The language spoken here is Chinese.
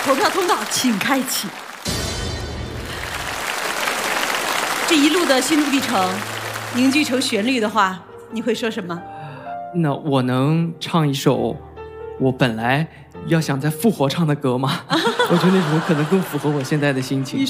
投票通道请开启。这一路的心路历程，凝聚成旋律的话，你会说什么？ 那我能唱一首我本来要想在复活唱的歌吗？我觉得那首可能更符合我现在的心情。